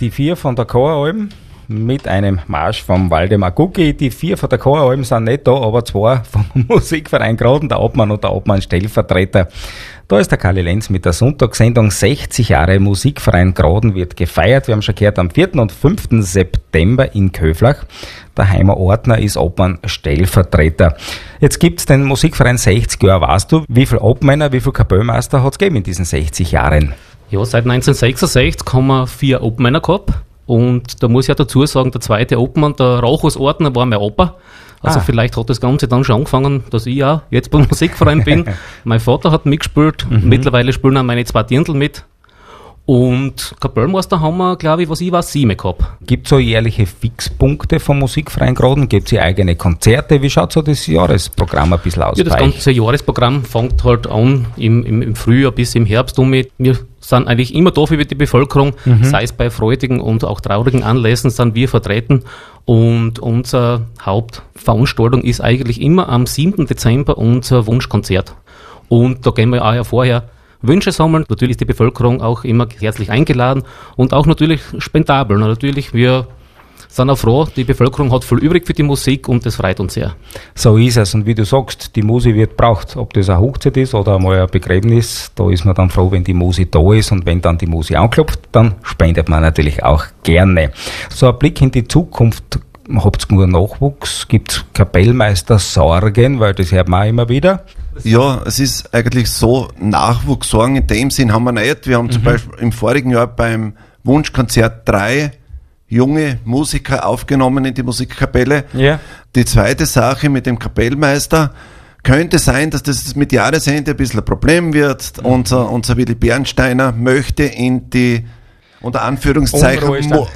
die 4 von der Choralm mit einem Marsch vom Waldemar Gucki. Die 4 von der Choralm sind nicht da, aber 2 vom Musikverein Graden, der Obmann und der Obmann-Stellvertreter. Da ist der Karli Lenz mit der Sonntagssendung 60 Jahre Musikverein Graden wird gefeiert. Wir haben schon gehört, am 4. und 5. September in Köflach. Der Heimer Ordner ist Obmann-Stellvertreter. Jetzt gibt's den Musikverein 60 Jahre. Weißt du, wie viele Obmänner, wie viele Kapellmeister hat's gegeben in diesen 60 Jahren? Ja, seit 1966 haben wir 4 Obmänner gehabt. Und da muss ich ja dazu sagen, der zweite Obmann, der Rauchus Ordner, war mein Opa. Also vielleicht hat das Ganze dann schon angefangen, dass ich auch jetzt beim Musikverein bin. Mein Vater hat mitgespielt. Mittlerweile spielen auch meine 2 Dirndl mit. Und Kapellmeister haben wir, glaube ich, was ich weiß, 7 gehabt. Gibt es so jährliche Fixpunkte vom Musikverein Graden? Gibt es eigene Konzerte? Wie schaut so das Jahresprogramm ein bisschen aus? Ja, das ganze Jahresprogramm fängt halt an im Frühjahr bis im Herbst um mit. Wir sind eigentlich immer da für die Bevölkerung, sei es bei freudigen und auch traurigen Anlässen sind wir vertreten. Und unsere Hauptveranstaltung ist eigentlich immer am 7. Dezember unser Wunschkonzert. Und da gehen wir auch ja vorher Wünsche sammeln. Natürlich ist die Bevölkerung auch immer herzlich eingeladen und auch natürlich spendabel. Natürlich, wir sind auch froh, die Bevölkerung hat viel übrig für die Musik und das freut uns sehr. So ist es. Und wie du sagst, die Musik wird braucht. Ob das eine Hochzeit ist oder einmal ein Begräbnis, da ist man dann froh, wenn die Musik da ist. Und wenn dann die Musik anklopft, dann spendet man natürlich auch gerne. So ein Blick in die Zukunft. Habt ihr nur Nachwuchs? Gibt es Kapellmeister Sorgen? Weil das hört man auch immer wieder. Ja, es ist eigentlich so, Nachwuchssorgen in dem Sinn haben wir nicht. Wir haben zum Beispiel im vorigen Jahr beim Wunschkonzert 3 junge Musiker aufgenommen in die Musikkapelle. Ja. Die zweite Sache mit dem Kapellmeister könnte sein, dass das mit Jahresende ein bisschen ein Problem wird. Unser Willi Bernsteiner möchte in die, unter Anführungszeichen,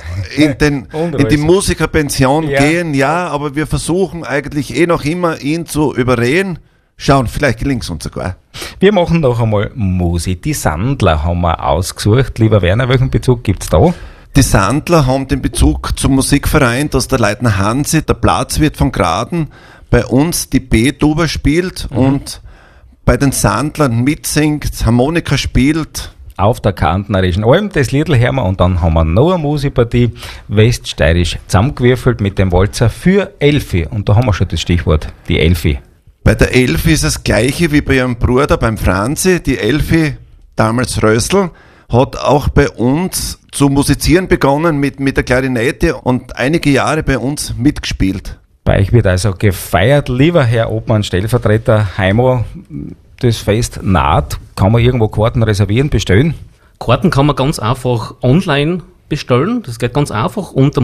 in die Musikerpension gehen. Ja, aber wir versuchen eigentlich noch immer, ihn zu überreden. Schauen, vielleicht gelingt es uns sogar. Wir machen noch einmal Musik. Die Sandler haben wir ausgesucht. Lieber Werner, welchen Bezug gibt's da? Die Sandler haben den Bezug zum Musikverein, dass der Leutnant Hansi, der Platzwirt von Graden, bei uns die B-Tuba spielt und bei den Sandlern mitsingt, Harmonika spielt. Auf der Kärntnerischen Alm, das Liedl hören wir und dann haben wir noch eine Musikpartie, weststeirisch zusammengewürfelt mit dem Walzer für Elfi. Und da haben wir schon das Stichwort, die Elfi. Bei der Elfi ist das Gleiche wie bei ihrem Bruder, beim Franzi. Die Elfi, damals Rössl, hat auch bei uns zu musizieren begonnen mit der Klarinette und einige Jahre bei uns mitgespielt. Bei euch wird also gefeiert. Lieber Herr Obmann, Stellvertreter Heimo, das Fest naht. Kann man irgendwo Karten reservieren, bestellen? Karten kann man ganz einfach online bestellen. Das geht ganz einfach unter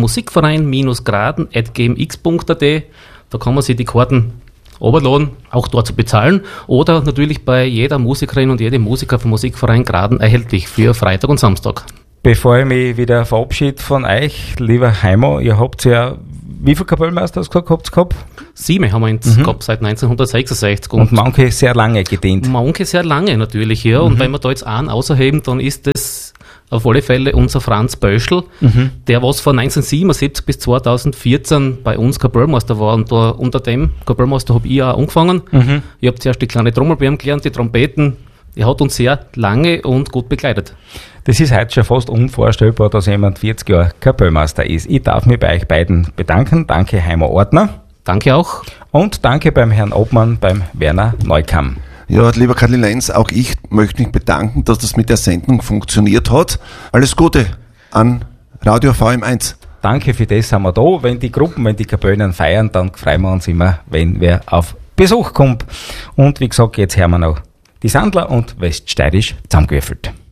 musikverein-graden@gmx.at. Da kann man sich die Karten runterladen, auch dort zu bezahlen. Oder natürlich bei jeder Musikerin und jedem Musiker vom Musikverein Graden erhältlich für Freitag und Samstag. Bevor ich mich wieder verabschiede von euch, lieber Heimo, ihr habt ja, wie viele Kapellmeister habt ihr gehabt? 7 haben wir jetzt gehabt seit 1966. Und manche sehr lange gedient. Manche sehr lange natürlich, ja. Und wenn wir da jetzt einen ausheben, dann ist das auf alle Fälle unser Franz Böschl, der was von 1977 bis 2014 bei uns Kapellmeister war. Und da, unter dem Kapellmeister habe ich auch angefangen. Ich habe zuerst die kleine Trommel bei ihm gelernt, die Trompeten. Er hat uns sehr lange und gut begleitet. Das ist heute schon fast unvorstellbar, dass jemand 40 Jahre Kapellmeister ist. Ich darf mich bei euch beiden bedanken. Danke, Heimer Ordner. Danke auch. Und danke beim Herrn Obmann, beim Werner Neukamm. Ja, lieber Karli Lenz, auch ich möchte mich bedanken, dass das mit der Sendung funktioniert hat. Alles Gute an Radio VM1. Danke, für das sind wir da. Wenn die Gruppen, wenn die Kapellen feiern, dann freuen wir uns immer, wenn wer auf Besuch kommt. Und wie gesagt, jetzt hören wir noch die Sandler und weststeirisch zusammengewürfelt.